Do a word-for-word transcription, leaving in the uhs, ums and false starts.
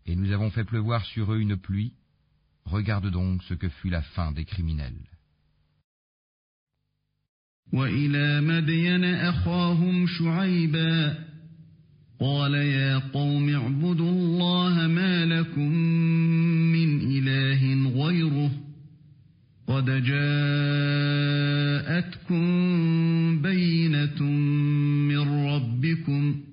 Et nous avons fait pleuvoir sur eux une pluie. Regarde donc ce que fut la fin des criminels. وإلى مدين أخاهم شعيبا قال يا قوم اعبدوا الله ما لكم من إله غيره قد جاءتكم بينة من ربكم